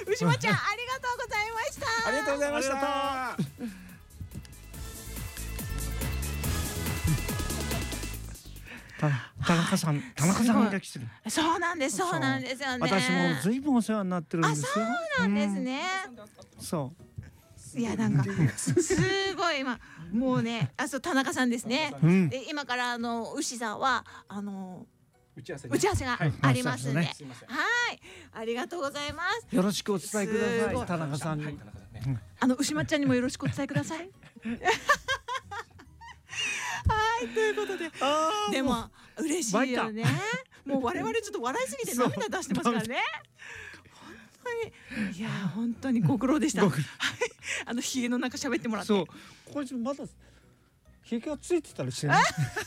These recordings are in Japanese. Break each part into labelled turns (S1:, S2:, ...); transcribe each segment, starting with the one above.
S1: 牛間ちゃん、ありがとうございました。
S2: ありがとうございました。
S3: 田中さんが来てる。
S1: そうなんです、そうなんですよね。
S3: 私もずいぶんお世話になってるんですよ。
S1: そうなんですね。
S3: そう。
S1: いや、なんかすごい今もうね、そう、田中さんですね。で、今から牛さんは打ち合わせがありますね。はい、ありがとうございます。
S3: よろしくお伝えください、田中さんに。
S1: 牛間ちゃんにもよろしくお伝えください。はい、ということで、でも嬉しいよね。もう我々ちょっと笑いすぎて涙出してますからね。本当に、いや、本当にご苦労でした。はい、ひげの中喋ってもらって。
S3: そう、こいつまだひげがついてたりしてね。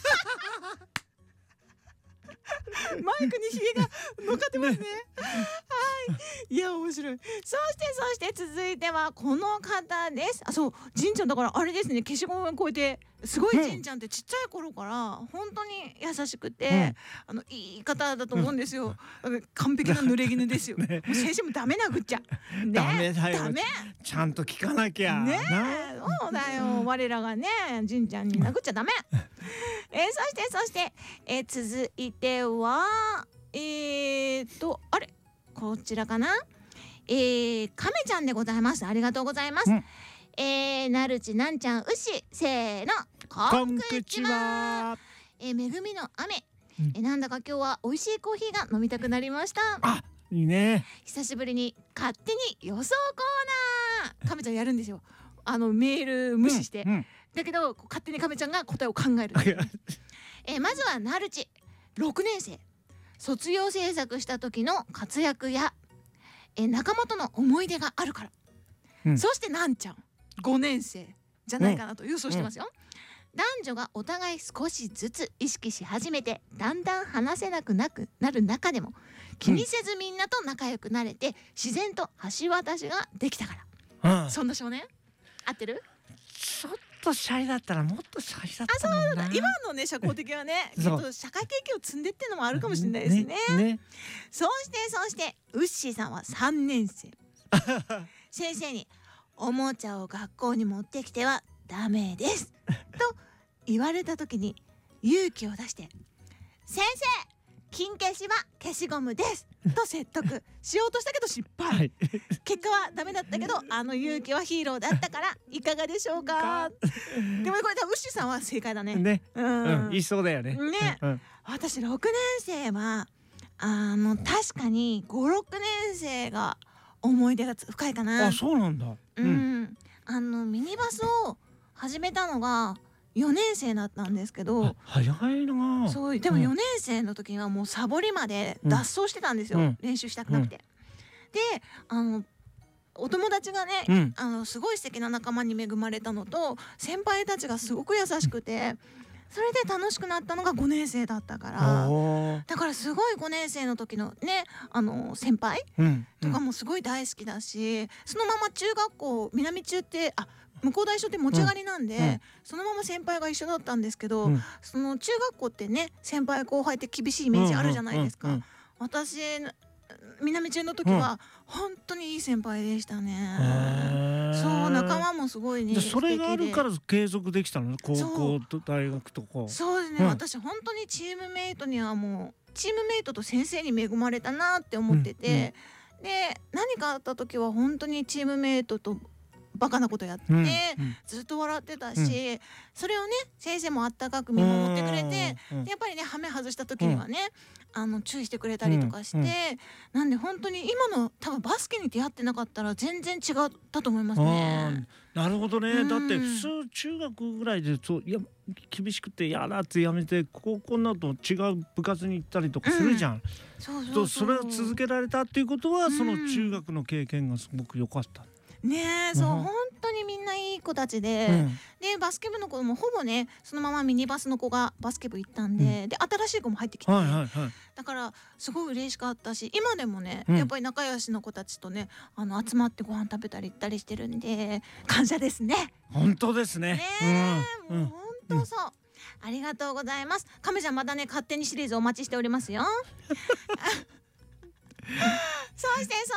S1: マイクにひげが乗っかってますね。はい、いや、面白い。そして続いてはこの方です。そう、じんちゃんだからあれですね、消しゴムを超えてすごいじんちゃんってちっちゃい頃から本当に優しくて、いい方だと思うんですよ。完璧な濡れ衣ですよ。もう先生もダメなぐっちゃ。
S3: ダメだよ。
S1: ダメ。
S3: ちゃんと聞かなきゃ。
S1: ね、そうだよ。我らがね、じんちゃんに殴っちゃダメ。そして、続いてはあれ、こちらかな。亀ちゃんでございます。ありがとうございます。なるちなんちゃん牛、せーの、
S3: こんくちは。
S1: 恵みの雨。なんだか今日は美味しいコーヒーが飲みたくなりました。
S3: あ、いいね。
S1: 久しぶりに勝手に予想コーナー。亀ちゃんやるんですよ。メール無視して。だけど勝手に亀ちゃんが答えを考える。まずはなるち6年生、卒業制作した時の活躍や仲間との思い出があるから、そしてなんちゃん5年生じゃないかなと予想してますよ。男女がお互い少しずつ意識し始めて、だんだん話せなくなる中でも気にせずみんなと仲良くなれて、自然と橋渡しができたから、そんな少年合ってる？
S3: ちょっとシャイだったらもっとシャイだったもんな。
S1: 今のね、社交的はね、社会経験を積んでってのもあるかもしれないですね。そしてウッシーさんは3年生。先生におもちゃを学校に持ってきてはダメですと言われた時に勇気を出して、先生、金消しは消しゴムですと説得しようとしたけど失敗。結果はダメだったけど、勇気はヒーローだったからいかがでしょうか。でもこれウッシーさんは正解だね。
S3: 言いそうだよね。
S1: 私6年生は確かに5、6年生が思い出が深いかな。
S3: あ、そうなんだ。
S1: ミニバスを始めたのが4年生だったんですけど、
S3: 早いな。
S1: そう、でも4年生の時にはもうサボりまで脱走してたんですよ、練習したくなくて。で、お友達がね、すごい素敵な仲間に恵まれたのと、先輩たちがすごく優しくて、それで楽しくなったのが5年生だったから、だからすごい5年生の時のね、先輩とかもすごい大好きだし、そのまま中学校、南中って向こう大所って持ち上がりなんで、そのまま先輩が一緒だったんですけど、その中学校ってね、先輩後輩って厳しいイメージあるじゃないですか。私南中の時は本当にいい先輩でしたね。そう、仲間もすごいね。
S3: それがあるから継続できたのね、高校と大学とか。
S1: そうですね、私本当にチームメイトにはもうチームメイトと先生に恵まれたなって思ってて、で何かあった時は本当にチームメイトとバカなことやって、ずっと笑ってたし、それをね先生もあったかく見守ってくれて、やっぱりねハメ外した時にはね、注意してくれたりとかして、なんで本当に今の多分バスケに出会ってなかったら全然違ったと思いますね。
S3: なるほどね。だって普通中学ぐらいで厳しくてやだってやめて高校になると違う部活に行ったりとかするじゃん。それを続けられたっていうことは、その中学の経験がすごく良かった。
S1: ねえ、そう、本当にみんないい子たちで、でバスケ部の子もほぼねそのままミニバスの子がバスケ部行ったんで、で新しい子も入ってきて、だからすごい嬉しかったし、今でもねやっぱり仲良しの子たちとね集まってご飯食べたり行ったりしてるんで感謝ですね。
S3: 本当ですね。
S1: もう本当そう。ありがとうございます。亀ちゃんまたね勝手にシリーズお待ちしておりますよ。そして